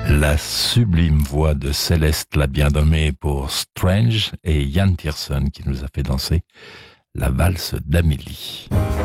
La sublime voix de Céleste l'a bien nommée pour Strange et Yann Tiersen qui nous a fait danser la valse d'Amélie.